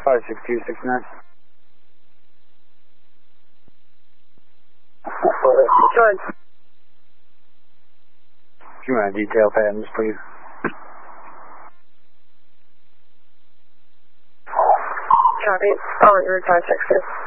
56269. Good. Do you want to detail patterns, please? Copy. I'll let you reply, Texas.